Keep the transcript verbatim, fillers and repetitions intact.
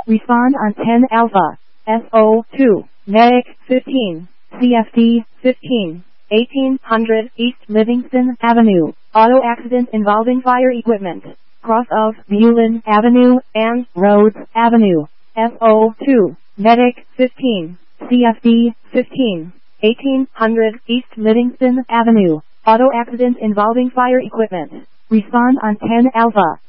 Respond on ten Alpha. S O two. Medic fifteen. C F D fifteen. eighteen hundred East Livingston Avenue. Auto accident involving fire equipment. Cross of Bullen Avenue and Rhodes Avenue. S O two. Medic fifteen. C F D fifteen. eighteen hundred East Livingston Avenue. Auto accident involving fire equipment. Respond on ten Alpha.